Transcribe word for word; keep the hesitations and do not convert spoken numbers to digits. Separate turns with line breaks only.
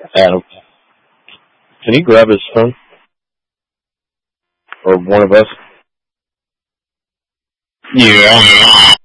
Adam, can you grab his phone? Or one of us?
Yeah.